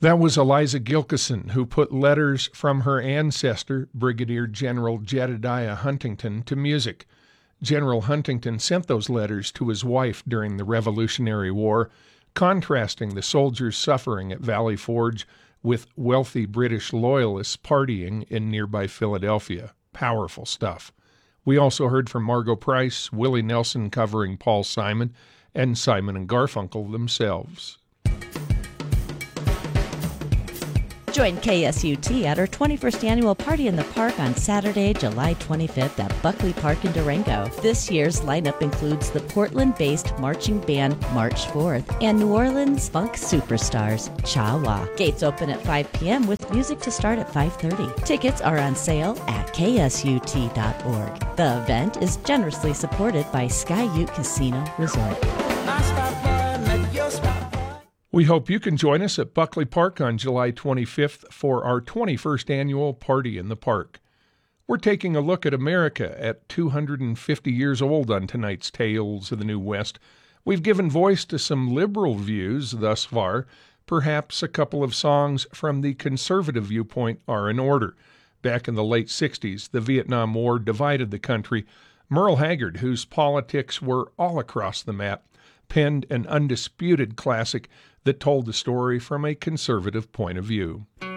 That was Eliza Gilkison, who put letters from her ancestor, Brigadier General Jedediah Huntington, to music. General Huntington sent those letters to his wife during the Revolutionary War, contrasting the soldiers' suffering at Valley Forge with wealthy British loyalists partying in nearby Philadelphia. Powerful stuff. We also heard from Margo Price, Willie Nelson covering Paul Simon, and Simon and Garfunkel themselves. Join KSUT at our 21st annual Party in the Park on Saturday, July 25th at Buckley Park in Durango. This year's lineup includes the Portland-based marching band March 4th and New Orleans funk superstars Cha Wa. Gates open at 5 p.m. with music to start at 5:30. Tickets are on sale at ksut.org. The event is generously supported by Sky Ute Casino Resort. We hope you can join us at Buckley Park on July 25th for our 21st annual Party in the Park. We're taking a look at America at 250 years old on tonight's Tales of the New West. We've given voice to some liberal views thus far. Perhaps a couple of songs from the conservative viewpoint are in order. Back in the late 60s, the Vietnam War divided the country. Merle Haggard, whose politics were all across the map, penned an undisputed classic that told the story from a conservative point of view.